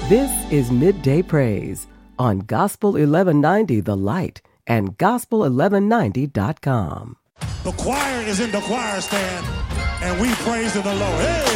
This is Midday Praise on Gospel 1190 The Light and gospel1190.com. The choir is in the choir stand, and we praise the Lord. Hey!